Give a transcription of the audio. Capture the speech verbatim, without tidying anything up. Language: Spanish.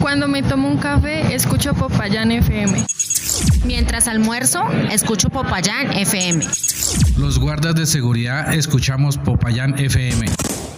Cuando me tomo un café, escucho Popayán F M. Mientras almuerzo, escucho Popayán F M. Los guardas de seguridad escuchamos Popayán F M.